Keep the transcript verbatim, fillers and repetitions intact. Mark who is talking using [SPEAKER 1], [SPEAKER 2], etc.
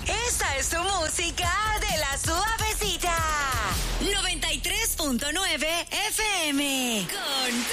[SPEAKER 1] Esta es tu música de la suavecita. noventa y tres punto nueve F M. Con